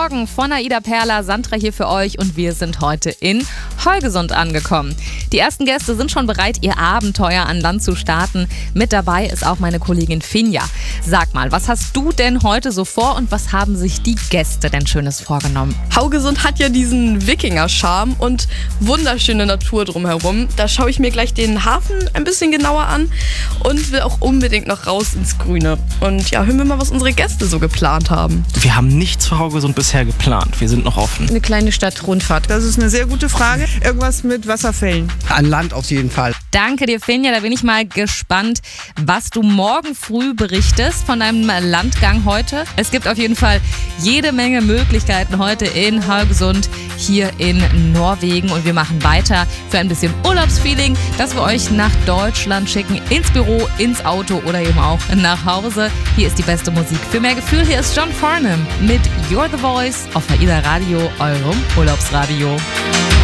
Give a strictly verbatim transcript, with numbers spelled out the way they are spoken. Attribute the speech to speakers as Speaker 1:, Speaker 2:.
Speaker 1: Morgen von Aida Perla, Sandra hier für euch und wir sind heute in Holgesund angekommen. Die ersten Gäste sind schon bereit, ihr Abenteuer an Land zu starten. Mit dabei ist auch meine Kollegin Finja. Sag mal, was hast du denn heute so vor und was haben sich die Gäste denn Schönes vorgenommen?
Speaker 2: Haugesund hat ja diesen Wikinger-Charme und wunderschöne Natur drumherum. Da schaue ich mir gleich den Hafen ein bisschen genauer an und will auch unbedingt noch raus ins Grüne. Und ja, hören wir mal, was unsere Gäste so geplant haben.
Speaker 3: Wir haben nichts für Haugesund bisher geplant. Wir sind noch offen.
Speaker 4: Eine kleine Stadtrundfahrt.
Speaker 5: Das ist eine sehr gute Frage. Irgendwas mit Wasserfällen.
Speaker 6: An Land auf jeden Fall.
Speaker 1: Danke dir, Finja. Da bin ich mal gespannt, was du morgen früh berichtest von deinem Landgang heute. Es gibt auf jeden Fall jede Menge Möglichkeiten heute in Haugesund, hier in Norwegen. Und wir machen weiter für ein bisschen Urlaubsfeeling, dass wir euch nach Deutschland schicken, ins Büro, ins Auto oder eben auch nach Hause. Hier ist die beste Musik für mehr Gefühl. Hier ist John Farnham mit You're the Voice auf Aida Radio, eurem Urlaubsradio.